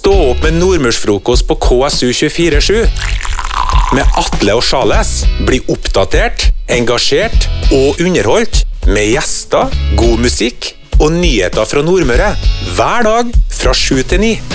Stå opp med nordmørsfrokost på KSU 24/7. Med Atle og Charles bli oppdatert, engasjert og underholdt med gjester, god musikk og nyheter fra Nordmøre hver dag fra 7 til 9.